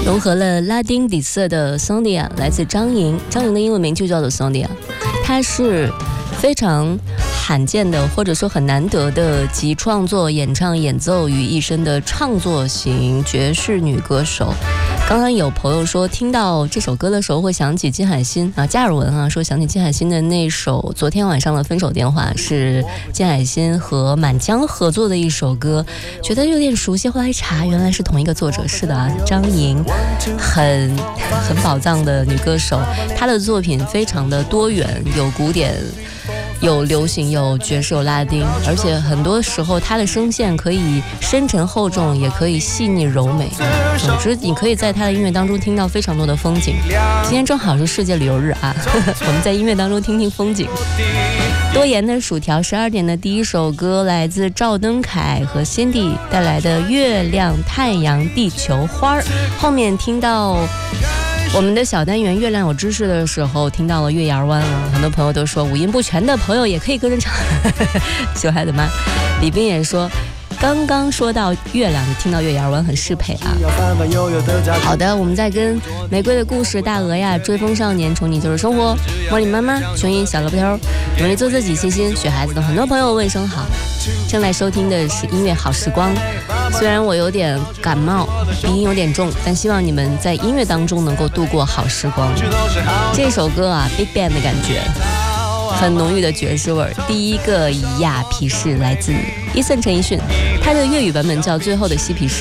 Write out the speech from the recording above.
融合了拉丁底色的 Sonia 来自张莹，张莹的英文名就叫做 Sonia， 她是非常罕见的或者说很难得的集创作、演唱、演奏于一身的创作型爵士女歌手。刚刚有朋友说听到这首歌的时候会想起金海心啊，加尔文啊说想起金海心的那首昨天晚上的分手电话，是金海心和满江合作的一首歌，觉得有点熟悉，后来一查原来是同一个作者。是的啊，张莹很宝藏的女歌手，她的作品非常的多元，有古典，有流行，有爵士，有拉丁，而且很多时候她的声线可以深沉厚重，也可以细腻柔美。总之你可以在她的音乐当中听到非常多的风景。今天正好是世界旅游日啊，我们在音乐当中听听风景。多盐的薯条12点的第一首歌来自赵登凯和辛迪带来的月亮太阳地球花，后面听到我们的小单元月亮有知识的时候听到了月牙湾啊，很多朋友都说五音不全的朋友也可以跟着唱。小孩子吗？李斌也说刚刚说到月亮，你听到月牙湾很适配啊。好的，我们再跟玫瑰的故事、大鹅呀、追风少年、宠你就是生活、茉莉妈妈、琼音小萝卜头、努力做自己、细心学孩子的很多朋友问声好。正在收听的是音乐好时光，虽然我有点感冒，鼻音有点重，但希望你们在音乐当中能够度过好时光。这首歌啊 Big Band 的感觉，很浓郁的爵士味。第一个亚皮士来自伊森陈奕迅，他的粤语版本叫最后的嬉皮士。